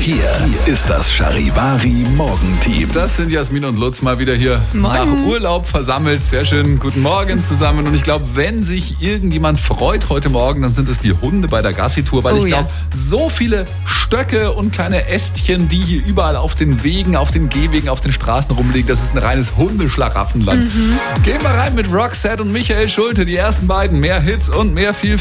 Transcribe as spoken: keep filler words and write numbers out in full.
Hier ist das Charivari Morgenteam. Das sind Jasmin und Lutz mal wieder hier Morgen. nach Urlaub versammelt. Sehr schön. Guten Morgen zusammen. Und ich glaube, wenn sich irgendjemand freut heute Morgen, dann sind es die Hunde bei der Gassi-Tour. Weil Oh, ich glaube, ja. so viele Stöcke und kleine Ästchen, die hier überall auf den Wegen, auf den Gehwegen, auf den Straßen rumliegen, das ist ein reines Hundeschlaraffenland. Mhm. Gehen wir rein mit Roxette und Michael Schulte. Die ersten beiden. Mehr Hits und mehr viel